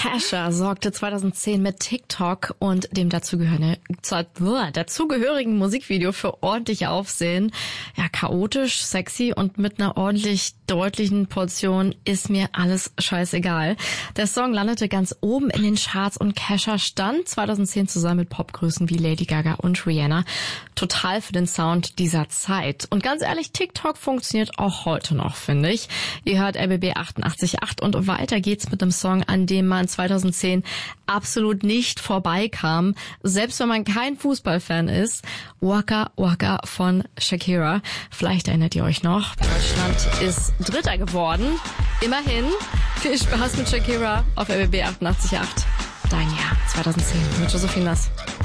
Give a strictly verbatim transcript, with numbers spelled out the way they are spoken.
Kesha sorgte zweitausendzehn mit TikTok und dem dazugehörigen, dazugehörigen Musikvideo für ordentlich Aufsehen. Ja, chaotisch, sexy und mit einer ordentlich deutlichen Portion ist mir alles scheißegal. Der Song landete ganz oben in den Charts und Kesha stand zweitausendzehn zusammen mit Popgrößen wie Lady Gaga und Rihanna total für den Sound dieser Zeit. Und ganz ehrlich, TikTok funktioniert auch heute noch, finde ich. Ihr hört R B B achtundachtzig Komma acht und weiter geht's mit einem Song, an dem man zweitausendzehn absolut nicht vorbeikam, selbst wenn man kein Fußballfan ist. Waka Waka von Shakira. Vielleicht erinnert ihr euch noch, Deutschland ist Dritter geworden. Immerhin. Viel Spaß mit Shakira auf R B B achtundachtzig Komma acht. Dein Jahr zweitausendzehn mit Josephine Nass.